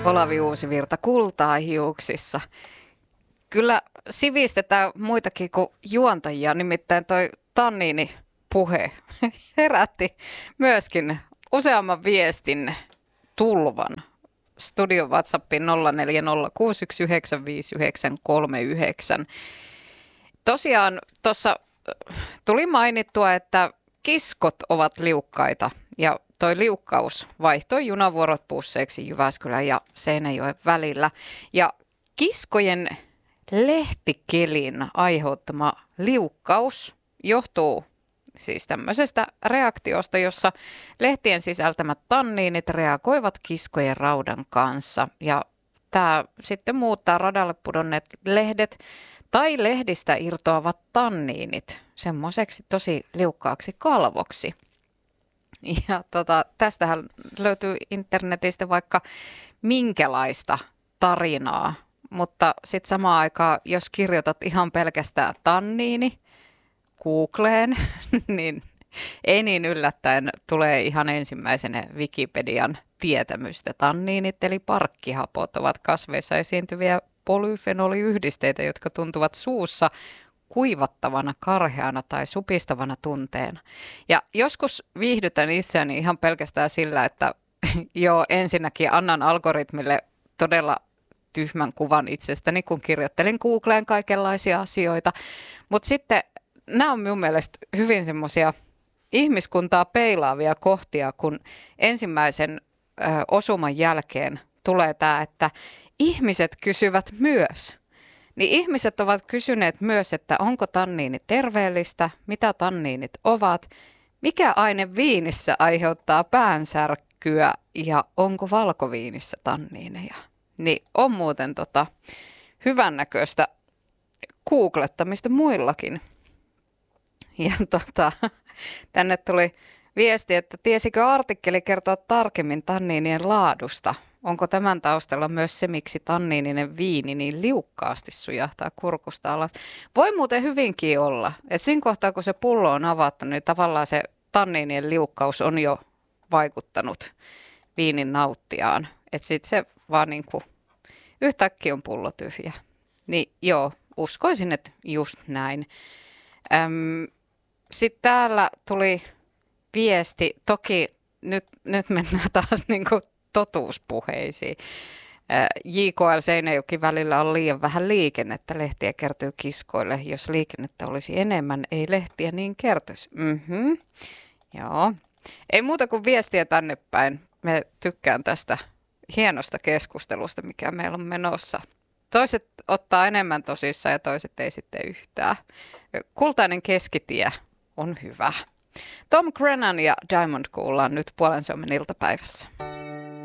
Olavi Uusivirta, kultaa hiuksissa. Kyllä sivistetään muitakin kuin juontajia, nimittäin toi Tanniini puhe herätti myöskin useamman viestin tulvan. Studio WhatsAppin 0406195939. Tosiaan tuossa tuli mainittua, että kiskot ovat liukkaita ja toi liukkaus vaihtoi junavuorot busseiksi Jyväskylän ja Seinäjoen välillä. Ja kiskojen lehtikelin aiheuttama liukkaus johtuu siis tämmöisestä reaktiosta, jossa lehtien sisältämät tanniinit reagoivat kiskojen raudan kanssa. Ja tämä sitten muuttaa radalle pudonneet lehdet tai lehdistä irtoavat tanniinit semmoiseksi tosi liukkaaksi kalvoksi. Ja tästähän löytyy internetistä vaikka minkälaista tarinaa, mutta sitten samaan aikaan, jos kirjoitat ihan pelkästään tanniini Googleen, niin ei niin yllättäen tulee ihan ensimmäisenä Wikipedian tietämystä. Tanniinit eli parkkihapot ovat kasveissa esiintyviä polyfenoliyhdisteitä, jotka tuntuvat suussa kuivattavana, karheana tai supistavana tunteena. Ja joskus viihdytän itseäni ihan pelkästään sillä, että jo ensinnäkin annan algoritmille todella tyhmän kuvan itsestäni, kun kirjoittelin Googleen kaikenlaisia asioita. Mutta sitten nämä on minun mielestä hyvin semmoisia ihmiskuntaa peilaavia kohtia, kun ensimmäisen osuman jälkeen tulee tämä, että ihmiset kysyvät myös. Niin ihmiset ovat kysyneet myös, että onko tanniini terveellistä, mitä tanniinit ovat, mikä aine viinissä aiheuttaa päänsärkyä ja onko valkoviinissä tanniineja. Niin on muuten hyvännäköistä googlettamista muillakin. Ja tänne tuli viesti, että tiesikö artikkeli kertoa tarkemmin tanniinien laadusta? Onko tämän taustalla myös se, miksi tanniininen viini niin liukkaasti sujahtaa kurkusta alas? Voi muuten hyvinkin olla. Että siinä kohtaa, kun se pullo on avattu, niin tavallaan se tanniinien liukkaus on jo vaikuttanut viinin nauttijaan. Että sitten se vaan niin kuin yhtäkkiä on pullo tyhjä. Niin joo, uskoisin, että just näin. Sitten täällä tuli viesti, toki nyt mennään taas niin kuin totuuspuheisiin. JKL Seinäjoki välillä on liian vähän liikennettä, lehtiä kertyy kiskoille. Jos liikennettä olisi enemmän, ei lehtiä niin kertyisi. Joo. Ei muuta kuin viestiä tänne päin. Me tykkään tästä hienosta keskustelusta, mikä meillä on menossa. Toiset ottaa enemmän tosissaan ja toiset ei sitten yhtään. Kultainen keskitie on hyvä. Tom Grennan ja Diamond kuullaan nyt Puolen Suomen iltapäivässä.